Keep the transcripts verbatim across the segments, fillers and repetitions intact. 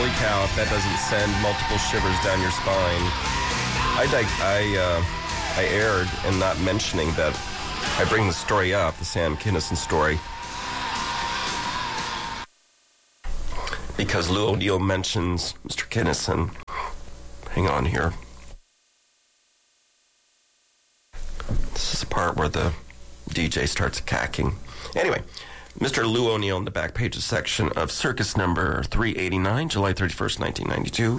Holy cow, if that doesn't send multiple shivers down your spine. I dig- I, uh, I erred in not mentioning that I bring the story up, the Sam Kinison story, because Lou O'Neill mentions Mister Kinison. Hang on here. This is the part where the D J starts cacking. Anyway, Mister Lou O'Neill in the back pages section of Circus number three eighty-nine, July thirty-first, nineteen ninety-two,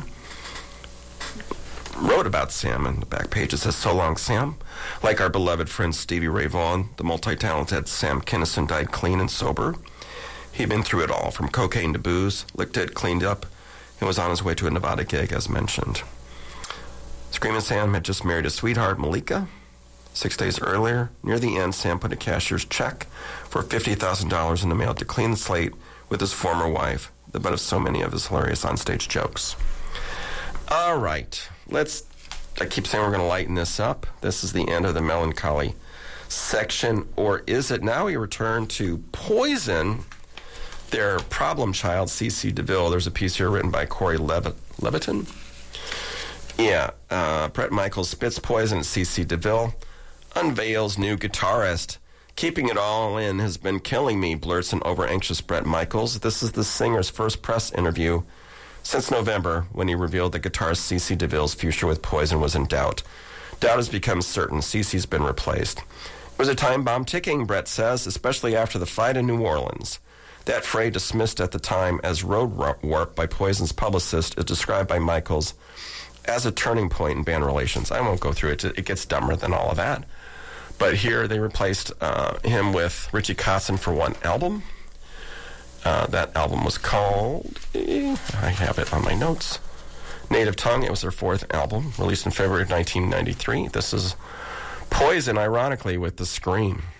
wrote about Sam in the back page. It says, "So long, Sam. Like our beloved friend Stevie Ray Vaughan, the multi-talented Sam Kinison died clean and sober. He'd been through it all, from cocaine to booze, licked it, cleaned up, and was on his way to a Nevada gig, as mentioned. Screamin' Sam had just married his sweetheart, Malika. Six days earlier, near the end, Sam put a cashier's check for fifty thousand dollars in the mail to clean the slate with his former wife, the butt of so many of his hilarious onstage jokes." All right, let's, I keep saying we're going to lighten this up. This is the end of the melancholy section, or is it? Now we return to Poison, their problem child, CeCe DeVille. There's a piece here written by Corey Lev- Leviton. Yeah, uh, Bret Michaels spits poison at CeCe DeVille, unveils new guitarist. "Keeping it all in has been killing me," blurts an over-anxious Bret Michaels. This is the singer's first press interview since November, when he revealed that guitarist CeCe DeVille's future with Poison was in doubt. Doubt has become certain. CeCe's been replaced. "It was a time bomb ticking," Bret says, especially after the fight in New Orleans. That fray, dismissed at the time as road warp by Poison's publicist, is described by Michaels as a turning point in band relations. I won't go through it. It gets dumber than all of that. But here they replaced uh, him with Richie Kotzen for one album. Uh, that album was called, eh, I have it on my notes, Native Tongue. It was their fourth album, released in February of nineteen ninety-three. This is Poison, ironically, with The Scream.